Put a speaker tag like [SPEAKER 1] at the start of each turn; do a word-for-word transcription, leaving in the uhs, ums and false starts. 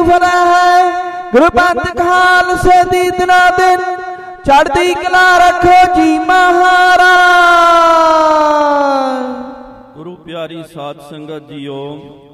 [SPEAKER 1] ਫਰੈ ਹੈ। ਗੁਰੂ ਪੰਥ ਖਾਲਸੇ ਦੀ ਦਿਨਾ ਦਿਨ ਚੜ੍ਹਦੀ ਕਲਾ ਰੱਖੋ ਜੀ ਮਹਾਰਾਜ।
[SPEAKER 2] ਗੁਰੂ ਪਿਆਰੀ ਸਾਧ ਸੰਗਤ ਜੀਓ,